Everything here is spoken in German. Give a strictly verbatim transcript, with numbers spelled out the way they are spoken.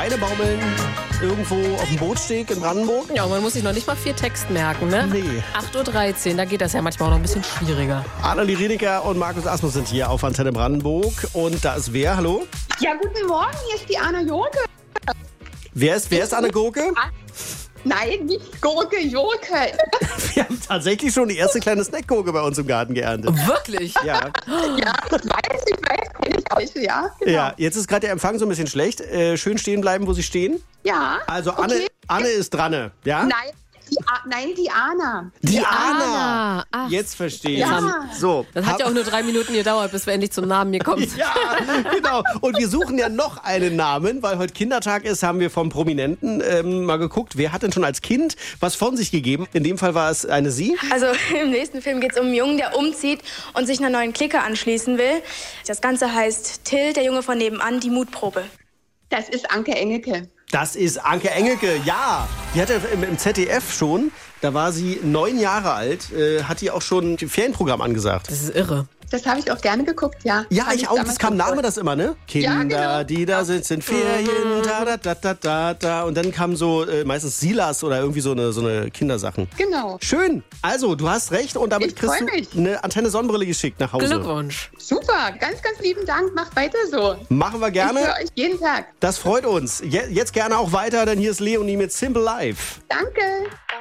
Beine baumeln irgendwo auf dem Bootssteg in Brandenburg? Ja, man muss sich noch nicht mal viel Text merken, ne? Nee. acht Uhr dreizehn, da geht das ja manchmal auch noch ein bisschen schwieriger. Annelie Redeker und Markus Asmus sind hier auf Antenne Brandenburg. Und da ist wer? Hallo? Ja, guten Morgen, hier ist die Anna Jurke. Wer ist, wer ist Anne Gurke? Nein, nicht Gurke, Jurke. Wir haben tatsächlich schon die erste kleine Snackgurke bei uns im Garten geerntet. Wirklich? Ja. Ja, ich weiß, ich weiß, kenne ich euch, ja. Genau. Ja, jetzt ist gerade der Empfang so ein bisschen schlecht. Äh, schön stehen bleiben, wo Sie stehen. Ja. Also Anne, okay. Anne ist dran, ja? Nein, die, A- nein, die Anna. Die, Die Anna. Anna. Ach. Jetzt verstehe ich. Ja. So. Das hat ja auch nur drei Minuten gedauert, bis wir endlich zum Namen hier kommen. Ja, genau. Und wir suchen ja noch einen Namen, weil heute Kindertag ist, haben wir vom Prominenten ähm, mal geguckt, wer hat denn schon als Kind was von sich gegeben. In dem Fall war es eine Sie. Also im nächsten Film geht es um einen Jungen, der umzieht und sich einer neuen Clique anschließen will. Das Ganze heißt Till, der Junge von nebenan, die Mutprobe. Das ist Anke Engelke. Das ist Anke Engelke, ja. Die hatte im, im Z D F schon, da war sie neun Jahre alt, äh, hat die auch schon ein Ferienprogramm angesagt. Das ist irre. Das habe ich auch gerne geguckt, ja. Ja, Fand ich auch. Das damals kam ganz nach mir toll. das immer, ne? Kinder, genau. die da sind, sind Ferien, da, da, da, da, da, da. Und dann kamen so äh, meistens Silas oder irgendwie so eine, so eine Kindersachen. Genau. Schön. Also, du hast recht und damit Ich kriegst freu du mich. eine Antenne-Sonnenbrille geschickt nach Hause. Glückwunsch. Super, ganz, ganz lieben Dank. Macht weiter so. Machen wir Ich gerne. höre euch jeden Tag. Das freut uns. Je- Jetzt gerne auch weiter, denn hier ist Leonie mit Simple Life. Danke.